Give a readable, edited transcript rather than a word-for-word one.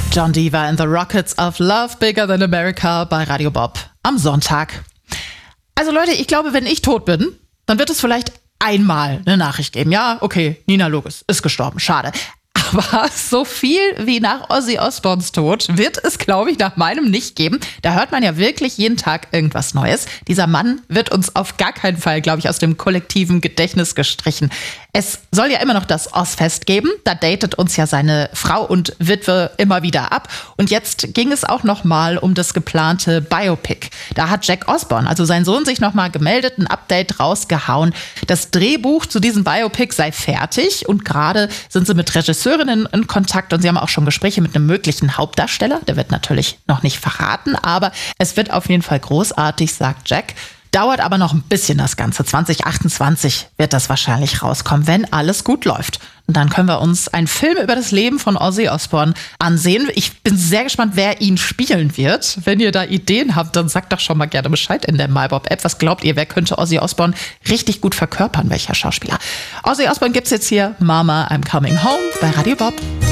John Deaver and the Rockets of Love Bigger Than America bei Radio Bob am Sonntag. Also Leute, ich glaube, wenn ich tot bin, dann wird es vielleicht einmal eine Nachricht geben. Ja, okay, Nina Loges ist gestorben, schade. Aber so viel wie nach Ozzy Osbournes Tod wird es, glaube ich, nach meinem nicht geben. Da hört man ja wirklich jeden Tag irgendwas Neues. Dieser Mann wird uns auf gar keinen Fall, glaube ich, aus dem kollektiven Gedächtnis gestrichen. Es soll ja immer noch das Ozzfest geben. Da datet uns ja seine Frau und Witwe immer wieder ab. Und jetzt ging es auch noch mal um das geplante Biopic. Da hat Jack Osbourne, also sein Sohn, sich noch mal gemeldet, ein Update rausgehauen. Das Drehbuch zu diesem Biopic sei fertig und gerade sind sie mit Regisseurinnen in Kontakt und sie haben auch schon Gespräche mit einem möglichen Hauptdarsteller. Der wird natürlich noch nicht verraten, aber es wird auf jeden Fall großartig, sagt Jack. Dauert aber noch ein bisschen das Ganze. 2028 wird das wahrscheinlich rauskommen, wenn alles gut läuft. Und dann können wir uns einen Film über das Leben von Ozzy Osbourne ansehen. Ich bin sehr gespannt, wer ihn spielen wird. Wenn ihr da Ideen habt, dann sagt doch schon mal gerne Bescheid in der MyBob-App. Was glaubt ihr, wer könnte Ozzy Osbourne richtig gut verkörpern? Welcher Schauspieler? Ozzy Osbourne gibt's jetzt hier. Mama, I'm Coming Home bei Radio Bob.